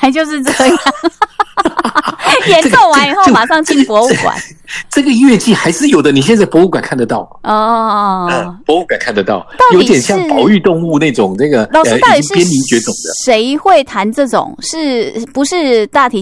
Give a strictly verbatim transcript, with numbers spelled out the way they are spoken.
来就是这样。演奏完以后马上进博物馆。 这个乐器还是有的，你现在博物馆看得到哦、 嗯，博物馆看得到，有点像保育动物那种那个老师到底是边离绝种的。 谁会弹这种？是不是大提